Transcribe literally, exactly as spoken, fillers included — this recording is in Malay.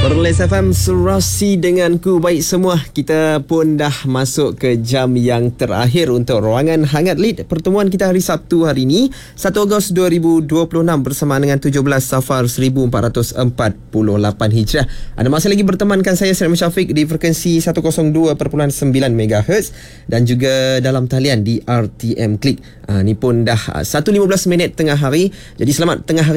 Perlis F M serasi denganku. Baik semua, kita pun dah masuk ke jam yang terakhir untuk Ruangan Hangat Lead. Pertemuan kita hari Sabtu hari ini, satu Ogos dua ribu dua puluh enam, bersamaan dengan tujuh belas Safar seribu empat ratus empat puluh lapan Hijrah. Anda masih lagi bertemankan saya, Syed Syafiq, di frekuensi seratus dua perpuluhan sembilan megahertz dan juga dalam talian di R T M Klik. Ha, ni pun dah satu lima belas minit tengah hari. Jadi selamat tengah hari